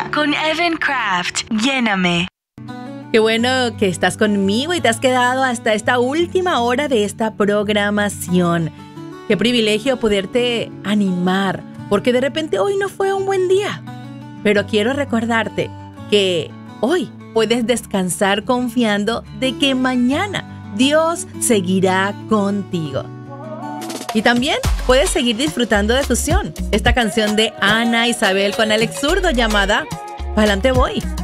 día con Evan Craft. Lléname. Qué bueno que estás conmigo y te has quedado hasta esta última hora de esta programación. Qué privilegio poderte animar, porque de repente hoy no fue un buen día. Pero quiero recordarte que hoy puedes descansar confiando de que mañana Dios seguirá contigo. Y también puedes seguir disfrutando de Fusión, esta canción de Ana Isabel con Alex Zurdo llamada Pa'lante voy.